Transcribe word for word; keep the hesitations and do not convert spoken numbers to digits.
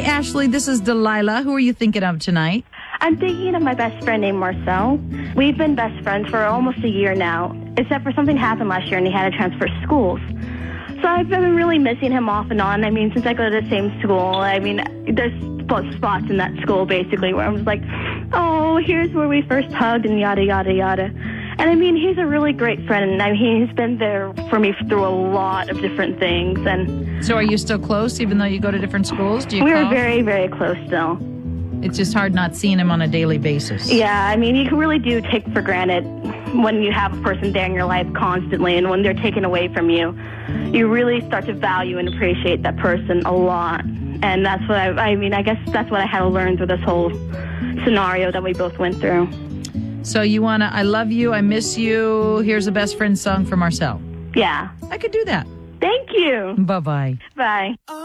Ashley. This is Delilah. Who are you thinking of tonight? I'm thinking of my best friend named Marcel. We've been best friends for almost a year now, except for something happened last year and he had to transfer schools. So I've been really missing him off and on. I mean, since I go to the same school, I mean, there's spots in that school basically where I'm just like, oh, here's where we first hugged and yada, yada, yada. And I mean, he's a really great friend, and I mean, he's been there for me through a lot of different things. And so are you still close, even though you go to different schools? Do you We're call? very, very close still. It's just hard not seeing him on a daily basis. Yeah, I mean, you can really do take for granted when you have a person there in your life constantly, and when they're taken away from you, you really start to value and appreciate that person a lot. And that's what I, I mean, I guess that's what I had to learn through this whole scenario that we both went through. So you want to, I love you, I miss you, here's a best friend song for Marcel. Yeah. I could do that. Thank you. Bye-bye. Bye.